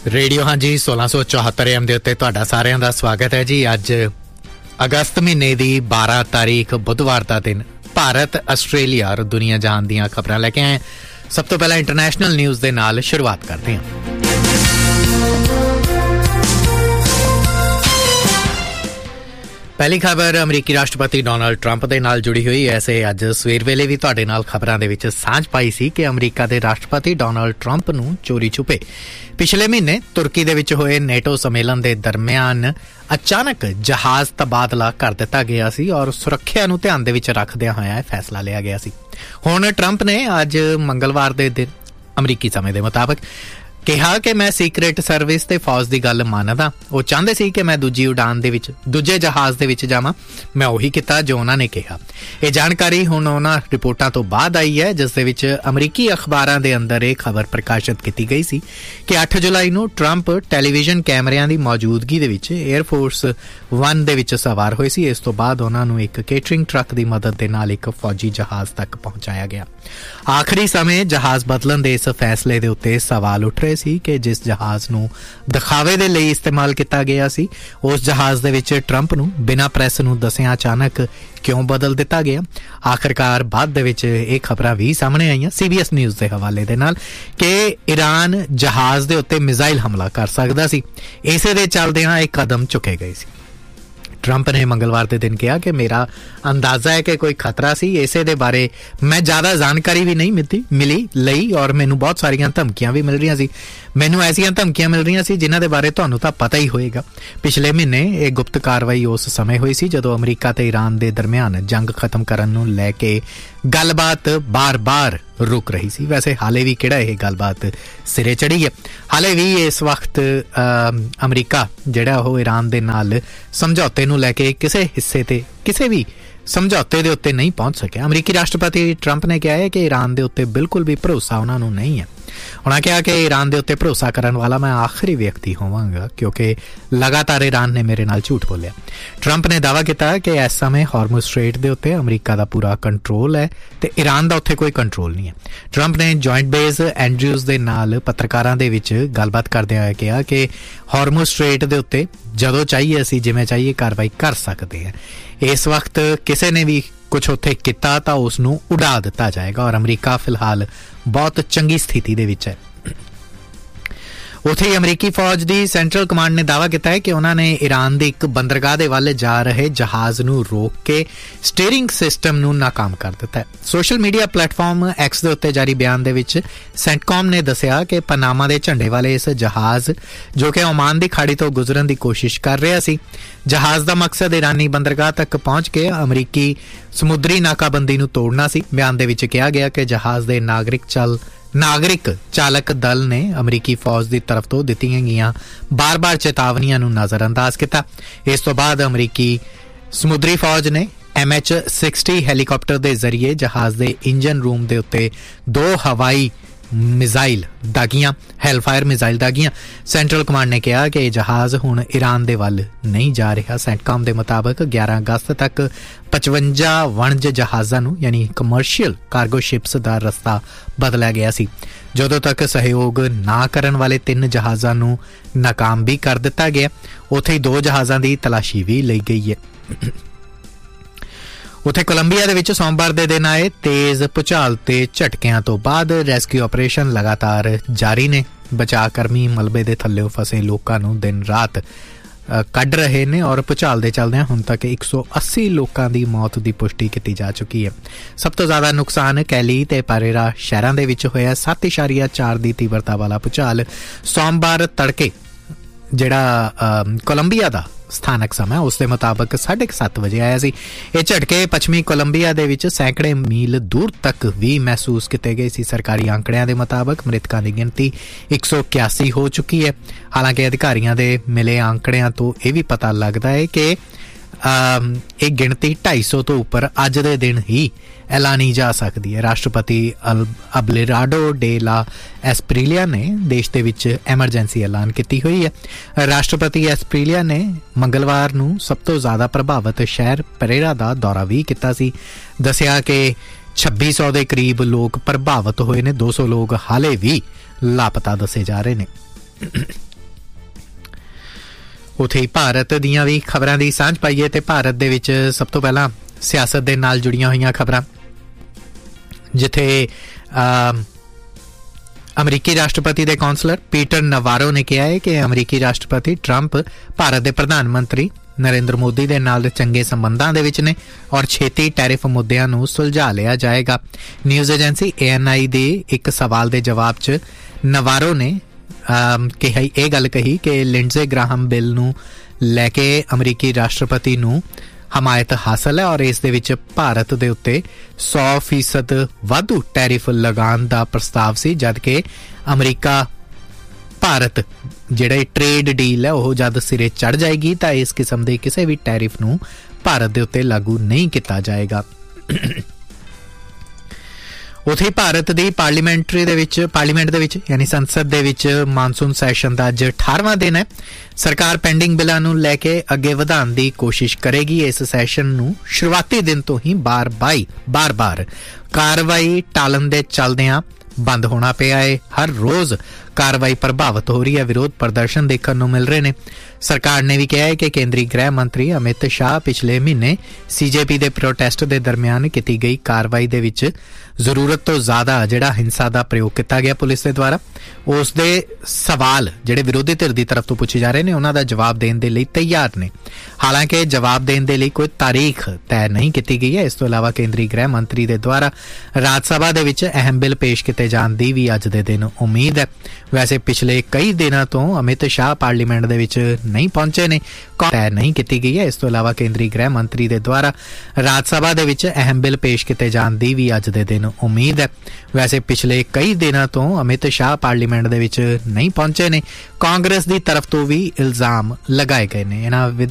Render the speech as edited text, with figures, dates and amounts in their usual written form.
Radio हाँ जी 1674 AM ਦੇ ਉੱਤੇ ਤੁਹਾਡਾ ਸਾਰਿਆਂ ਦਾ ਸਵਾਗਤ ਹੈ ਜੀ। ਅੱਜ ਅਗਸਤ ਮਹੀਨੇ ਦੀ 12 ਤਾਰੀਖ ਬੁੱਧਵਾਰ ਦਾ ਦਿਨ ਭਾਰਤ, ਆਸਟ੍ਰੇਲੀਆ ਔਰ ਦੁਨੀਆ ਜਹਾਨ ਦੀਆਂ ਖਬਰਾਂ ਲੈ ਕੇ ਆਏ। ਸਭ ਤੋਂ ਪਹਿਲਾਂ ਇੰਟਰਨੈਸ਼ਨਲ ਨਿਊਜ਼ ਦੇ ਨਾਲ ਸ਼ੁਰੂਆਤ ਕਰਦੇ ਹਾਂ। ਪਹਿਲੀ ਖਬਰ ਅਮਰੀਕੀ ਰਾਸ਼ਟਰਪਤੀ ਡੋਨਾਲਡ ਟਰੰਪ ਦੇ ਨਾਲ ਜੁੜੀ ਹੋਈ ਹੈ। ਐਸੇ ਅੱਜ ਸਵੇਰ ਵੇਲੇ ਵੀ ਤੁਹਾਡੇ ਨਾਲ ਖਬਰਾਂ ਦੇ ਵਿੱਚ ਸਾਂਝ ਪਾਈ ਸੀ ਕਿ ਅਮਰੀਕਾ ਦੇ ਰਾਸ਼ਟਰਪਤੀ ਡੋਨਾਲਡ ਟਰੰਪ ਨੂੰ ਚੋਰੀ ਛੁਪੇ ਪਿਛਲੇ ਮਹੀਨੇ ਤੁਰਕੀ ਦੇ ਵਿੱਚ ਹੋਏ ਨੇਟੋ ਸੰਮੇਲਨ ਦੇ ਦਰਮਿਆਨ ਅਚਾਨਕ ਜਹਾਜ਼ ਤਬਾਦਲਾ ਕਰ ਦਿੱਤਾ ਗਿਆ ਸੀ ਔਰ ਸੁਰੱਖਿਆ ਨੂੰ ਧਿਆਨ ਦੇ ਵਿੱਚ ਰੱਖਦਿਆਂ ਹੋਇਆ ਇਹ ਫੈਸਲਾ ਲਿਆ ਗਿਆ ਸੀ। ਹੁਣ ਟਰੰਪ ਨੇ ਅੱਜ ਮੰਗਲਵਾਰ ਦੇ ਦਿਨ ਅਮਰੀਕੀ ਸਮੇਂ ਦੇ ਮੁਤਾਬਕ ਕਿਹਾ ਕਿ ਮੈਂ ਸੀਕਰੇਟ ਸਰਵਿਸ ਤੇ ਫੌਜ ਦੀ ਗੱਲ ਮੰਨਦਾ। ਉਹ ਚਾਹੁੰਦੇ ਸੀ ਕਿ ਮੈਂ ਦੂਜੀ ਉਡਾਨ ਦੇ ਵਿੱਚ ਦੂਜੇ ਜਹਾਜ਼ ਦੇ ਵਿੱਚ ਜਾਵਾਂ। ਮੈਂ ਉਹੀ ਕੀਤਾ ਜੋ ਉਹਨਾਂ ਨੇ ਕਿਹਾ। ਇਹ ਜਾਣਕਾਰੀ ਹੁਣ ਉਹਨਾਂ ਰਿਪੋਰਟਾਂ ਤੋਂ ਬਾਅਦ ਆਈ ਹੈ ਜਿਸ ਦੇ ਵਿੱਚ ਅਮਰੀਕੀ ਅਖਬਾਰਾਂ ਦੇ ਅੰਦਰ ਇਹ ਖਬਰ ਪ੍ਰਕਾਸ਼ਿਤ ਕੀਤੀ ਗਈ ਸੀ ਕਿ 8 ਜੁਲਾਈ ਨੂੰ ਟਰੰਪ ਟੈਲੀਵਿਜ਼ਨ ਕੈਮਰਿਆਂ ਦੀ ਮੌਜੂਦਗੀ ਦੇ ਵਿੱਚ 에ਅਰਫੋਰਸ 1 ਦੇ ਵਿੱਚ ਸਵਾਰ ਹੋਏ ਸੀ। ਇਸ ਤੋਂ ਬਾਅਦ ਉਹਨਾਂ ਨੂੰ ਇੱਕ ਕੇਟਰਿੰਗ ਟਰੱਕ ਦੀ ਮਦਦ ਦੇ ਨਾਲ ਇੱਕ ਫੌਜੀ ਜਹਾਜ਼ ਤੱਕ ਪਹੁੰਚਾਇਆ ਗਿਆ। ਆਖਰੀ ਸਮੇਂ ਜਹਾਜ਼ ਬਦਲਣ ਦੇ ਇਸ ਫੈਸਲੇ ਦੇ ਉੱਤੇ ਸਵਾਲ ਉੱਠ ਰਹੇ ਸੀ ਕਿ ਜਿਸ ਜਹਾਜ਼ ਨੂੰ ਦਿਖਾਵੇ ਦੇ ਲਈ ਇਸਤੇਮਾਲ ਕੀਤਾ ਗਿਆ ਸੀ ਉਸ ਜਹਾਜ਼ ਦੇ ਵਿੱਚ ਟਰੰਪ ਨੂੰ ਬਿਨਾਂ ਪ੍ਰੈਸ ਨੂੰ ਦੱਸਿਆ ਅਚਾਨਕ ਕਿਉਂ ਬਦਲ ਦਿੱਤਾ ਗਿਆ। ਆਖਰਕਾਰ ਬਾਅਦ ਦੇ ਵਿੱਚ ਇਹ ਖਬਰਾਂ ਵੀ ਸਾਹਮਣੇ ਆਈਆਂ CBS ਨਿਊਜ਼ ਦੇ ਹਵਾਲੇ ਦੇ ਨਾਲ ਕਿ ਈਰਾਨ ਜਹਾਜ਼ ਦੇ ਉੱਤੇ ਮਿਜ਼ਾਈਲ ਹਮਲਾ ਕਰ ਸਕਦਾ ਸੀ। ਇਸੇ ਦੇ ਚੱਲਦਿਆਂ ਇਹ ਕਦਮ ਚੁੱਕੇ ਗਏ ਸੀ। ਟਰੰਪ ਨੇ ਮੰਗਲਵਾਰ ਦੇ ਦਿਨ ਕਿਹਾ ਕਿ ਮੇਰਾ ਅੰਦਾਜ਼ਾ ਹੈ ਕਿ ਕੋਈ ਖਤਰਾ ਸੀ। ਇਸੇ ਦੇ ਬਾਰੇ ਮੈਂ ਜ਼ਿਆਦਾ ਜਾਣਕਾਰੀ ਵੀ ਨਹੀਂ ਮਿਲੀ ਲਈ ਔਰ ਮੈਨੂੰ ਬਹੁਤ ਸਾਰੀਆਂ ਧਮਕੀਆਂ ਵੀ ਮਿਲ ਰਹੀਆਂ ਸੀ। ਮੈਨੂੰ ਐਸੀਆਂ ਧਮਕੀਆਂ ਮਿਲ ਰਹੀਆਂ ਸੀ ਜਿਨ੍ਹਾਂ ਦੇ ਬਾਰੇ ਤੁਹਾਨੂੰ ਤਾਂ ਪਤਾ ਹੀ ਹੋਏਗਾ। ਪਿਛਲੇ ਮਹੀਨੇ ਇਹ ਗੁਪਤ ਕਾਰਵਾਈ ਉਸ ਸਮੇਂ ਹੋਈ ਸੀ ਜਦੋਂ ਅਮਰੀਕਾ ਤੇ ਈਰਾਨ ਦੇ ਦਰਮਿਆਨ ਜੰਗ ਖਤਮ ਕਰਨ ਨੂੰ ਲੈ ਕੇ ਗੱਲਬਾਤ ਬਾਰ-ਬਾਰ ਰੁਕ ਰਹੀ ਸੀ। ਵੈਸੇ ਹਾਲੇ ਵੀ ਕਿਹੜਾ ਇਹ ਗੱਲਬਾਤ ਸਿਰੇ ਚੜ੍ਹੀ ਹੈ। ਹਾਲੇ ਵੀ ਇਸ ਵਕਤ ਅਮਰੀਕਾ ਜਿਹੜਾ ਉਹ ਈਰਾਨ ਦੇ ਨਾਲ ਸਮਝੌਤੇ ਨੂੰ ਲੈ ਕੇ ਕਿਸੇ ਵੀ ਸਮਝੌਤੇ ਦੇ ਉੱਤੇ ਨਹੀਂ ਪਹੁੰਚ ਸਕਿਆ। ਅਮਰੀਕੀ ਰਾਸ਼ਟਰਪਤੀ ਟਰੰਪ ਨੇ ਕਿਹਾ ਹੈ ਕਿ ਈਰਾਨ ਦੇ ਉੱਤੇ ਬਿਲਕੁਲ ਵੀ ਭਰੋਸਾ ਉਹਨਾਂ ਨੂੰ ਨਹੀਂ ਹੈ। ਉਹਨਾਂ ਕਿਹਾ ਕਿ ਈਰਾਨ ਦੇ ਉੱਤੇ ਭਰੋਸਾ ਕਰਨ ਵਾਲਾ ਮੈਂ ਆਖਰੀ ਵਿਅਕਤੀ ਹੋਵਾਂਗਾ ਕਿਉਂਕਿ ਲਗਾਤਾਰ ਈਰਾਨ ਨੇ ਮੇਰੇ ਨਾਲ ਝੂਠ ਬੋਲਿਆ। ਟਰੰਪ ਨੇ ਦਾਅਵਾ ਕੀਤਾ ਕਿ ਇਸ ਸਮੇਂ ਹਾਰਮੁਜ਼ ਸਟ੍ਰੇਟ ਦੇ ਉੱਤੇ ਅਮਰੀਕਾ ਦਾ ਪੂਰਾ ਕੰਟਰੋਲ ਹੈ ਤੇ ਈਰਾਨ ਦਾ ਉੱਥੇ ਕੋਈ ਕੰਟਰੋਲ ਨਹੀਂ ਹੈ। ਟਰੰਪ ਨੇ ਜੁਆਇੰਟ ਬੇਸ ਐਂਡਰਿਊਜ਼ ਦੇ ਨਾਲ ਪੱਤਰਕਾਰਾਂ ਦੇ ਵਿੱਚ ਗੱਲਬਾਤ ਕਰਦਿਆਂ ਹੋਇਆ ਕਿਹਾ ਕਿ ਹਾਰਮੁਜ਼ ਸਟ੍ਰੇਟ ਦੇ ਉੱਤੇ ਜਦੋਂ ਚਾਹੀਏ ਅਸੀਂ ਜਿਵੇਂ ਚਾਹੀਏ ਕਾਰਵਾਈ ਕਰ ਸਕਦੇ ਹਾਂ। ਇਸ ਵਕਤ ਕਿਸੇ ਨੇ ਵੀ ਕੁਛ ਉੱਥੇ ਕੀਤਾ ਤਾਂ ਉਸ ਨੂੰ ਉਡਾ ਦਿੱਤਾ ਜਾਏਗਾ ਔਰ ਅਮਰੀਕਾ ਫਿਲਹਾਲ ਬਹੁਤ ਚੰਗੀ ਸਥਿਤੀ ਦੇ ਵਿੱਚ ਹੈ। ਉੱਥੇ ਹੀ ਅਮਰੀਕੀ ਫੌਜ ਦੀ ਸੈਂਟਰਲ ਕਮਾਂਡ ਨੇ ਦਾਅਵਾ ਕੀਤਾ ਹੈ ਕਿ ਉਹਨਾਂ ਨੇ ਈਰਾਨ ਦੇ ਇੱਕ ਬੰਦਰਗਾਹ ਦੇ ਵੱਲ ਜਾ ਰਹੇ ਜਹਾਜ਼ ਨੂੰ ਰੋਕ ਕੇ ਸਟੀਅਰਿੰਗ ਸਿਸਟਮ ਨੂੰ ਨਾਕਾਮ ਕਰ ਦਿੱਤਾ ਹੈ। ਸੋਸ਼ਲ ਮੀਡੀਆ ਪਲੇਟਫਾਰਮ X ਦੇ ਉੱਤੇ ਜਾਰੀ ਬਿਆਨ ਦੇ ਵਿੱਚ ਸੈਂਟਕਾਮ ਨੇ ਦੱਸਿਆ ਕਿ ਪਨਾਮਾ ਦੇ ਝੰਡੇ ਵਾਲੇ ਇਸ ਜਹਾਜ਼ ਜੋ ਕਿ ਓਮਾਨ ਦੀ ਖਾੜੀ ਤੋਂ ਗੁਜ਼ਰਨ ਦੀ ਕੋਸ਼ਿਸ਼ ਕਰ ਰਿਹਾ ਸੀ, ਜਹਾਜ਼ ਦਾ ਮਕਸਦ ਈਰਾਨੀ ਬੰਦਰਗਾਹ ਤੱਕ ਪਹੁੰਚ ਕੇ ਅਮਰੀਕੀ ਸਮੁੰਦਰੀ ਨਾਕਾਬੰਦੀ ਨੂੰ ਤੋੜਨਾ ਸੀ। ਬਿਆਨ ਦੇ ਵਿੱਚ ਕਿਹਾ ਗਿਆ ਕਿ ਜਹਾਜ਼ ਦੇ ਨਾਗਰਿਕ ਚਾਲਕ ਦਲ ਨੇ ਅਮਰੀਕੀ ਫੌਜ ਦੀ ਤਰਫ ਤੋਂ ਦਿੱਤੀਆਂ ਗਈਆਂ ਬਾਰ-ਬਾਰ ਚੇਤਾਵਨੀਆਂ ਨੂੰ ਨਜ਼ਰਅੰਦਾਜ਼ ਕੀਤਾ। ਇਸ ਤੋਂ ਬਾਅਦ ਅਮਰੀਕੀ ਸਮੁੰਦਰੀ ਫੌਜ ਨੇ MH-60 ਹੈਲੀਕਾਪਟਰ ਦੇ ਜ਼ਰੀਏ ਜਹਾਜ਼ ਦੇ ਇੰਜਨ ਰੂਮ ਦੇ ਉੱਤੇ 2 ਹਵਾਈ ਮਿਜ਼ਾਈਲ ਦਾਗੀਆਂ, ਹੈਲਫਾਇਰ ਮਿਜ਼ਾਈਲ ਦਾਗੀਆਂ। ਸੈਂਟਰਲ ਕਮਾਂਡ ਨੇ ਕਿਹਾ ਕਿ ਇਹ ਜਹਾਜ਼ ਹੁਣ ਈਰਾਨ ਦੇ ਵੱਲ ਨਹੀਂ ਜਾ ਰਿਹਾ। ਸੈਂਟਕਾਮ ਦੇ ਮੁਤਾਬਕ 11 ਅਗਸਤ ਤੱਕ 55 ਵਣਜ ਜਹਾਜ਼ਾਂ ਨੂੰ ਯਾਨੀ ਕਮਰਸ਼ੀਅਲ ਕਾਰਗੋ ਸ਼ਿਪਸ ਦਾ ਰਸਤਾ ਬਦਲਿਆ ਗਿਆ ਸੀ। ਜਦੋਂ ਤੱਕ ਸਹਿਯੋਗ ਨਾ ਕਰਨ ਵਾਲੇ 3 ਜਹਾਜ਼ਾਂ ਨੂੰ ਨਾਕਾਮ ਵੀ ਕਰ ਦਿੱਤਾ ਗਿਆ। ਉੱਥੇ ਹੀ 2 ਜਹਾਜ਼ਾਂ ਦੀ ਤਲਾਸ਼ੀ ਵੀ ਲਈ ਗਈ ਹੈ। ਉੱਥੇ ਕੋਲੰਬੀਆ ਦੇ ਵਿੱਚ ਸੋਮਵਾਰ ਦੇ ਦਿਨ ਆਏ ਤੇਜ਼ ਭੂਚਾਲ ਤੇ ਝਟਕਿਆਂ ਤੋਂ ਬਾਅਦ ਰੈਸਕਿਊ ਆਪਰੇਸ਼ਨ ਲਗਾਤਾਰ ਜਾਰੀ ਨੇ। ਬਚਾਅ ਕਰਮੀ ਮਲਬੇ ਦੇ ਥੱਲੇ ਫਸੇ ਲੋਕਾਂ ਨੂੰ ਦਿਨ ਰਾਤ ਕੱਢ ਰਹੇ ਨੇ ਔਰ ਭੂਚਾਲ ਦੇ ਚੱਲਦਿਆਂ ਹੁਣ ਤੱਕ 180 ਲੋਕਾਂ ਦੀ ਮੌਤ ਦੀ ਪੁਸ਼ਟੀ ਕੀਤੀ ਜਾ ਚੁੱਕੀ ਹੈ। ਸਭ ਤੋਂ ਜ਼ਿਆਦਾ ਨੁਕਸਾਨ ਕੈਲੀ ਤੇ ਪਰੇਰਾ ਸ਼ਹਿਰਾਂ ਦੇ ਵਿੱਚ ਹੋਇਆ। 7.4 ਦੀ ਤੀਬਰਤਾ ਵਾਲਾ ਭੂਚਾਲ ਸੋਮਵਾਰ ਤੜਕੇ ਜਿਹੜਾ ਕੋਲੰਬੀਆ ਦਾ ਸਥਾਨਕ ਸਮਾਂ ਉਸ ਦੇ ਮੁਤਾਬਕ 7:30 ਵਜੇ ਆਇਆ ਸੀ। ਇਹ ਝਟਕੇ ਪੱਛਮੀ ਕੋਲੰਬੀਆ ਦੇ ਵਿੱਚ ਸੈਂਕੜੇ ਮੀਲ ਦੂਰ ਤੱਕ ਵੀ ਮਹਿਸੂਸ ਕੀਤੇ ਗਏ ਸੀ। ਸਰਕਾਰੀ ਅੰਕੜਿਆਂ ਦੇ ਮੁਤਾਬਕ ਮ੍ਰਿਤਕਾਂ ਦੀ ਗਿਣਤੀ 181 ਹੋ ਚੁੱਕੀ ਹੈ। ਹਾਲਾਂਕਿ ਅਧਿਕਾਰੀਆਂ ਦੇ ਮਿਲੇ ਅੰਕੜਿਆਂ ਤੋਂ ਇਹ ਵੀ ਪਤਾ ਲੱਗਦਾ ਹੈ ਕਿ ਇਹ ਗਿਣਤੀ 250 ਤੋਂ ਉੱਪਰ ਅੱਜ ਦੇ ਦਿਨ ਹੀ ਐਲਾਨੀ ਜਾ ਸਕਦੀ ਹੈ। ਰਾਸ਼ਟਰਪਤੀ ਅਬੇਲਾਰਡੋ ਡੇ ਲਾ ਐਸਪ੍ਰੀਲੀਆ ਨੇ ਦੇਸ਼ ਦੇ ਵਿੱਚ ਐਮਰਜੈਂਸੀ ਐਲਾਨ ਕੀਤੀ ਹੋਈ ਹੈ। ਰਾਸ਼ਟਰਪਤੀ ਐਸਪ੍ਰੀਲੀਆ ਨੇ ਮੰਗਲਵਾਰ ਨੂੰ ਸਭ ਤੋਂ ਜ਼ਿਆਦਾ ਪ੍ਰਭਾਵਿਤ ਸ਼ਹਿਰ ਪਰੇਰਾ ਦਾ ਦੌਰਾ ਵੀ ਕੀਤਾ ਸੀ। ਦੱਸਿਆ ਕਿ 2600 ਦੇ ਕਰੀਬ ਲੋਕ ਪ੍ਰਭਾਵਿਤ ਹੋਏ ਨੇ। 200 ਲੋਕ ਹਾਲੇ ਵੀ ਲਾਪਤਾ ਦੱਸੇ ਜਾ ਰਹੇ ਨੇ। ਉੱਥੇ ਹੀ ਭਾਰਤ ਦੀਆਂ ਵੀ ਖਬਰਾਂ ਦੀ ਸਾਂਝ ਪਾਈਏ ਤੇ ਭਾਰਤ ਦੇ ਵਿੱਚ ਸਭ ਤੋਂ ਪਹਿਲਾਂ ਸਿਆਸਤ ਦੇ ਨਾਲ ਜੁੜੀਆਂ ਹੋਈਆਂ ਖਬਰਾਂ, ਜਿੱਥੇ ਅਮਰੀਕੀ ਰਾਸ਼ਟਰਪਤੀ ਦੇ ਕੌਂਸਲਰ ਪੀਟਰ ਨਵਾਰੋ ਨੇ ਕਿਹਾ ਹੈ ਕਿ ਅਮਰੀਕੀ ਰਾਸ਼ਟਰਪਤੀ ਟਰੰਪ ਭਾਰਤ ਦੇ ਪ੍ਰਧਾਨ ਮੰਤਰੀ ਨਰਿੰਦਰ ਮੋਦੀ ਦੇ ਨਾਲ ਚੰਗੇ ਸੰਬੰਧਾਂ ਦੇ ਵਿੱਚ ਨੇ ਔਰ ਛੇਤੀ ਟੈਰਿਫ ਮੁੱਦਿਆਂ ਨੂੰ ਸੁਲਝਾ ਲਿਆ ਜਾਏਗਾ। ਨਿਊਜ਼ ਏਜੰਸੀ ANI ਦੇ ਇੱਕ ਸਵਾਲ ਦੇ ਜਵਾਬ 'ਚ ਨਵਾਰੋ ਨੇ ਇਹ ਗੱਲ ਕਹੀ ਕਿ ਲਿੰਡਜ਼ੇ ਗ੍ਰਾਹਮ ਬਿੱਲ ਨੂੰ ਲੈ ਕੇ ਅਮਰੀਕੀ ਰਾਸ਼ਟਰਪਤੀ ਨੂੰ ਹਮਾਇਤ ਹਾਸਲ ਹੈ ਔਰ ਇਸ ਦੇ ਵਿੱਚ ਭਾਰਤ ਦੇ ਉੱਤੇ 100% ਵਾਧੂ ਟੈਰਿਫ ਲਗਾਉਣ ਦਾ ਪ੍ਰਸਤਾਵ ਸੀ, ਜਦਕਿ ਅਮਰੀਕਾ ਭਾਰਤ ਜਿਹੜਾ ਟ੍ਰੇਡ ਡੀਲ ਹੈ ਉਹ ਜਦ ਸਿਰੇ ਚੜ ਜਾਏਗੀ ਤਾਂ ਇਸ ਕਿਸਮ ਦੇ ਕਿਸੇ ਵੀ ਟੈਰਿਫ ਨੂੰ ਭਾਰਤ ਦੇ ਉੱਤੇ ਲਾਗੂ ਨਹੀਂ ਕੀਤਾ ਜਾਏਗਾ। ਉੱਥੇ ਭਾਰਤ ਦੀ ਪਾਰਲੀਮੈਂਟ ਦੇ ਵਿੱਚ ਯਾਨੀ ਸੰਸਦ ਦੇ ਵਿੱਚ ਮਾਨਸੂਨ ਸੈਸ਼ਨ ਦਾ ਅੱਜ 18ਵਾਂ ਦਿਨ ਹੈ। ਸਰਕਾਰ ਪੈਂਡਿੰਗ ਬਿੱਲਾਂ ਨੂੰ ਲੈ ਕੇ ਅੱਗੇ ਵਧਾਉਣ ਦੀ ਕੋਸ਼ਿਸ਼ ਕਰੇਗੀ। ਇਸ ਸੈਸ਼ਨ ਨੂੰ ਸ਼ੁਰੂਆਤੀ ਦਿਨ ਤੋਂ ਹੀ ਬਾਰ-ਬਾਰ ਕਾਰਵਾਈ ਟਾਲਣ ਦੇ ਚੱਲਦਿਆਂ ਬੰਦ ਹੋਣਾ ਪਿਆ ਹੈ। ਹਰ ਰੋਜ਼ ਕਾਰਵਾਈ ਪ੍ਰਭਾਵਿਤ ਹੋ ਰਹੀ ਹੈ, ਵਿਰੋਧ ਪ੍ਰਦਰਸ਼ਨ ਦੇਖਣ ਨੂੰ ਮਿਲ ਰਹੇ ਨੇ। ਸਰਕਾਰ ਨੇ ਵੀ ਕਿਹਾ ਹੈ ਕਿ ਕੇਂਦਰੀ ਗ੍ਰਹਿ ਮੰਤਰੀ ਅਮਿਤ ਸ਼ਾਹ ਪਿਛਲੇ ਮਹੀਨੇ CJP ਦੇ ਪ੍ਰੋਟੈਸਟ ਦੇ ਦਰਮਿਆਨ ਕੀਤੀ ਗਈ ਕਾਰਵਾਈ ਦੇ ਵਿੱਚ ਜ਼ਰੂਰਤ ਤੋਂ ਜ਼ਿਆਦਾ ਜਿਹੜਾ ਹਿੰਸਾ ਦਾ ਪ੍ਰਯੋਗ ਕੀਤਾ ਗਿਆ ਪੁਲਿਸ ਦੇ ਦੁਆਰਾ, ਉਸ ਦੇ ਸਵਾਲ ਜਿਹੜੇ ਵਿਰੋਧੀ ਧਿਰ ਦੀ ਤਰਫ ਤੋਂ ਪੁੱਛੇ ਜਾ ਰਹੇ ਨੇ ਉਹਨਾਂ ਦਾ ਜਵਾਬ ਦੇਣ ਦੇ ਲਈ ਤਿਆਰ ਨੇ। ਹਾਲਾਂਕਿ ਜਵਾਬ ਦੇਣ ਦੇ ਲਈ ਕੋਈ ਤਾਰੀਖ ਤੈਅ ਨਹੀਂ ਕੀਤੀ ਗਈ ਹੈ। ਇਸ ਤੋਂ ਇਲਾਵਾ ਕੇਂਦਰੀ ਗ੍ਰਹਿ ਮੰਤਰੀ ਦੇ ਦੁਆਰਾ ਰਾਜ ਸਭਾ ਦੇ ਵਿੱਚ ਅਹਿਮ ਬਿੱਲ ਪੇਸ਼ ਕੀਤੇ ਜਾਣ ਦੀ ਵੀ ਅੱਜ ਦੇ ਦਿਨ ਉਮੀਦ ਹੈ। ਵੈਸੇ ਪਿਛਲੇ ਕਈ ਦਿਨਾਂ ਤੋਂ ਅਮਿਤ ਸ਼ਾਹ ਪਾਰਲੀਮੈਂਟ ਦੇ ਵਿੱਚ ਨਹੀਂ ਪਹੁੰਚੇ ਨੇ, ਤੈਅ ਨਹੀਂ ਕੀਤੀ ਗਈ ਹੈ। ਇਸ ਤੋਂ ਇਲਾਵਾ ਕੇਂਦਰੀ ਗ੍ਰਹਿ ਮੰਤਰੀ ਦੇ ਦੁਆਰਾ ਰਾਜ ਸਭਾ ਦੇ ਵਿੱਚ ਅਹਿਮ ਬਿੱਲ ਪੇਸ਼ ਕੀਤੇ ਜਾਣ ਦੀ ਵੀ ਅੱਜ ਦੇ ਦਿਨ ਉਮੀਦ ਹੈ। ਵੈਸੇ ਪਿਛਲੇ ਕਈ ਦਿਨਾਂ ਤੋਂ ਅਮਿਤ ਸ਼ਾਹ ਪਾਰਲੀਮੈਂਟ ਦੇ ਵਿੱਚ ਨਹੀਂ ਪਹੁੰਚੇ ਨੇ। ਕਾਂਗਰਸ ਦੀ ਤਰਫ ਤੋਂ ਵੀ ਇਲਜ਼ਾਮ ਲਗਾਏ ਗਏ ਨੇ। ਇਹਨਾਂ